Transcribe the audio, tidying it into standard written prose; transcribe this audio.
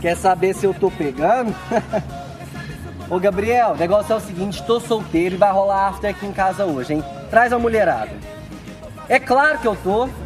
Quer saber se eu tô pegando? Ô Gabriel, o negócio é o seguinte, tô solteiro e vai rolar after aqui em casa hoje, hein? Traz a mulherada. É claro que eu tô.